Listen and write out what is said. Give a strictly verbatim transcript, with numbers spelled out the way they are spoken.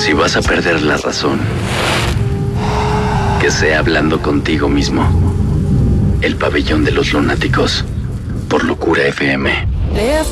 Si vas a perder la razón, que sea hablando contigo mismo. El pabellón de los lunáticos, por Locura F M. If